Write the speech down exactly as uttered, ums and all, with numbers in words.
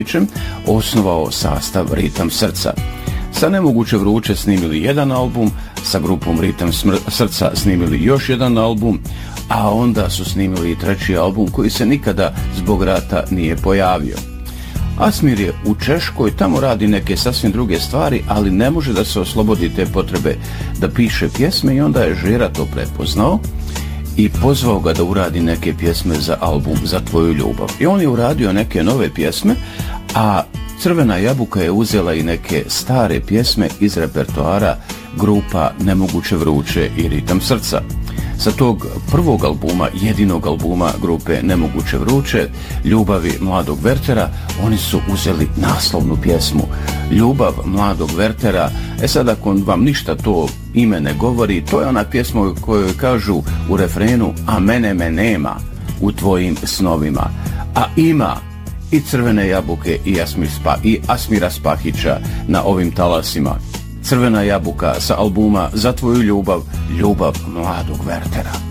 osnovao sastav Ritam srca. Sa Nemoguće vruće snimili jedan album, sa grupom Ritam srca snimili još jedan album, a onda su snimili i treći album koji se nikada zbog rata nije pojavio. Asmir je u Češkoj, tamo radi neke sasvim druge stvari, ali ne može da se oslobodi te potrebe da piše pjesme i onda je Žera to prepoznao i pozvao ga da uradi neke pjesme za album Za tvoju ljubav. I on je uradio neke nove pjesme, a Crvena jabuka je uzela i neke stare pjesme iz repertoara grupa Nemoguće vruće i Ritam srca. Sa tog prvog albuma, jedinog albuma grupe Nemoguće vruće, Ljubavi mladog Vertera, oni su uzeli naslovnu pjesmu Ljubav mladog Vertera. E sad, ako vam ništa to ime ne govori, to je ona pjesma u kojoj kažu u refrenu: a mene me nema u tvojim snovima, a ima i Crvene jabuke i, Asmir Spa, i Asmira Spahića na ovim talasima. Crvena jabuka sa albuma Za tvoju ljubav, Ljubav mladog Vertera.